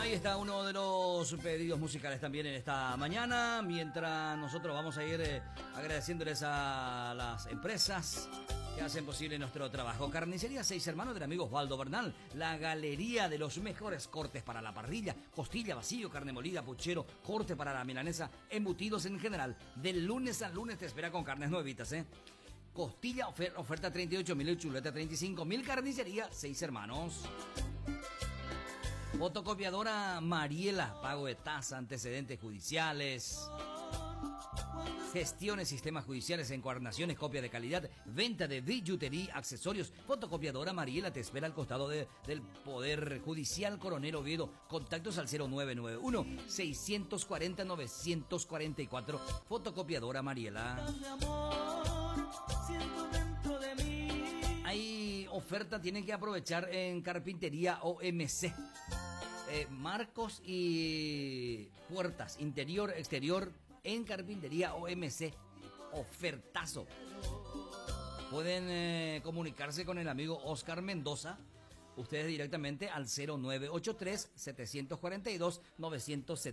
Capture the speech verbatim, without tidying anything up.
Ahí está uno de los pedidos musicales también en esta mañana, mientras nosotros vamos a ir eh, agradeciéndoles a las empresas que hacen posible nuestro trabajo. Carnicería Seis Hermanos del amigo Osvaldo Bernal, la galería de los mejores cortes para la parrilla, costilla, vacío, carne molida, puchero, corte para la milanesa, embutidos en general. Del lunes al lunes te espera con carnes nuevitas, ¿eh? Costilla, ofer- oferta treinta y ocho mil, chuleta treinta y cinco mil, Carnicería Seis Hermanos. Fotocopiadora Mariela, pago de tasa, antecedentes judiciales, gestiones, sistemas judiciales, encuadernaciones, copia de calidad, venta de billutería, accesorios. Fotocopiadora Mariela te espera al costado de, del Poder Judicial Coronel Oviedo. Contactos al cero nueve nueve uno, seis cuatro cero, nueve cuatro cuatro. Fotocopiadora Mariela. Hay oferta, tienen que aprovechar en Carpintería O M C. Eh, marcos y puertas, interior, exterior, en Carpintería O M C. Ofertazo. Pueden eh, comunicarse con el amigo Oscar Mendoza. Ustedes directamente al cero nueve ocho tres, siete cuatro dos, nueve siete